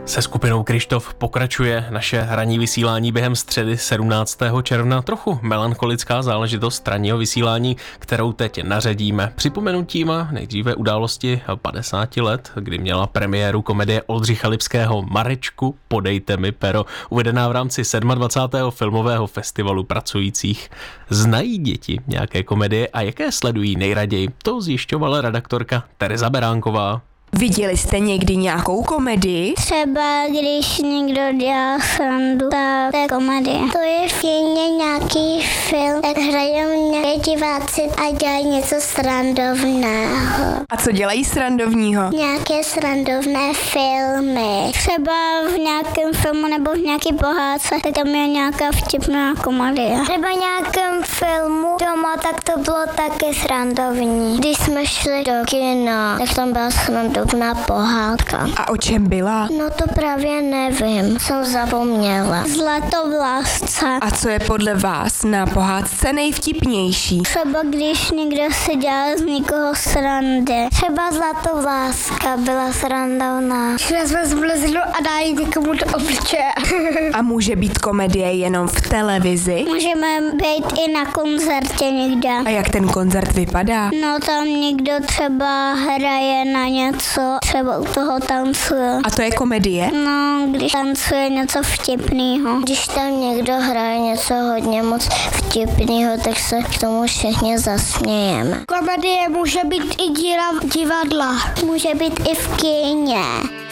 Se skupinou Kryštof pokračuje naše ranní vysílání během středy 17. června. Trochu melancholická záležitost ranního vysílání, kterou teď nařadíme připomenutím nejdříve události 50 let, kdy měla premiéru komedie Oldřicha Lipského Marečku, podejte mi pero, uvedená v rámci 27. filmového festivalu pracujících. Znají děti nějaké komedie a jaké sledují nejraději? To zjišťovala redaktorka Tereza Beránková. Viděli jste někdy nějakou komedii? Třeba když někdo dělá srandu, tak to je komedie. To je v kině nějaký film, tak hrajou diváci a dělají něco srandovného. A co dělají srandovního? Nějaké srandovné filmy. Třeba v nějakém filmu nebo v nějaké pohádce, tak tam je nějaká vtipná komedie. Třeba v nějakém filmu doma, tak to bylo taky srandovní. Když jsme šli do kina, tak tam byla srandovná pohádka. A o čem byla? No to právě nevím, jsem zapomněla. Zlatovlásce. A co je podle vás na pohádce nejvtipnější? Třeba když někdo si dělá z někoho srandy. Třeba Zlatovláska byla srandovná. Že jsme zbliznu a dají někomu do obličeje. A může být komedie jenom v televizi? Můžeme být i na koncertě někde. A jak ten koncert vypadá? No tam někdo třeba hraje na něco, třeba u toho tancuje. A to je komedie? No, když tancuje něco vtipného. Když tam někdo hraje něco hodně moc vtipného, tak se k tomu všichni zasmějeme. Komedie může být i díla divadla. Může být i v kině.